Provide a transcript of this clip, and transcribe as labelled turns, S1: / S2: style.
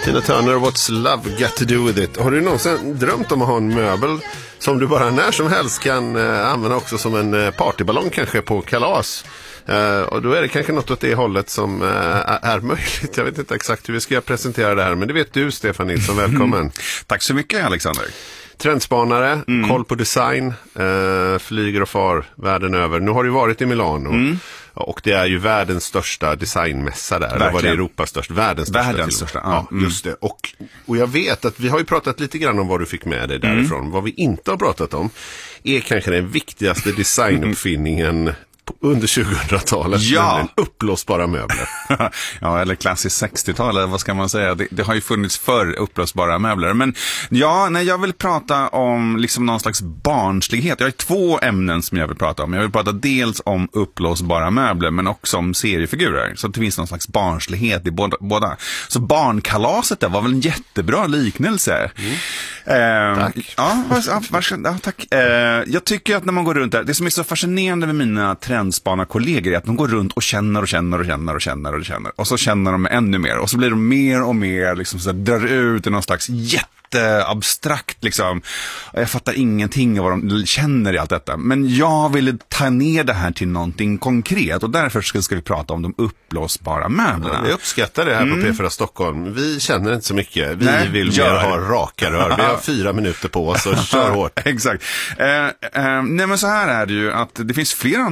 S1: Tina Turner, What's Love Got To Do With It. Har du någonsin drömt om att ha en möbel som du bara när som helst kan använda också som en partyballong kanske på kalas? Och då är det kanske något åt det hållet som är möjligt. Jag vet inte exakt hur vi ska presentera det här, men det vet du, Stefan Nilsson. Välkommen.
S2: Tack så mycket, Alexander.
S1: Trendspanare, koll på design, flyger och far världen över. Nu har du varit i Milano och det är ju världens största designmässa där. Verkligen. Eller var det Europas största? Världens största. Ja, just det. Och jag vet att vi har ju pratat lite grann om vad du fick med dig därifrån. Vad vi inte har pratat om är kanske den viktigaste designuppfinningen under 2000-talet, nämligen uppblåsbara möbler.
S2: Ja, eller klassiskt 60-tal, eller vad ska man säga? Det har ju funnits förr uppblåsbara möbler. Men ja, när jag vill prata om liksom någon slags barnslighet. Jag har 2 ämnen som jag vill prata om. Jag vill prata dels om uppblåsbara möbler, men också om seriefigurer. Så det finns någon slags barnslighet i båda. Så barnkalaset där var väl en jättebra liknelse.
S1: Tack.
S2: Ja, tack. Jag tycker att när man går runt där, det som är så fascinerande med mina trendspanarkollegor är att de går runt och känner. Och så känner de ännu mer. Och så blir de mer och mer liksom så drar ut i någon slags abstrakt liksom. Jag fattar ingenting av vad de känner i allt detta. Men jag ville ta ner det här till någonting konkret. Och därför ska vi prata om de uppblåsbara möblerna.
S1: Vi uppskattar det här på P4 Stockholm. Vi känner inte så mycket. Vi vill mer ha raka rör. Vi har 4 minuter på oss och kör hårt.
S2: Exakt. Nej, men så här är det ju att det finns flera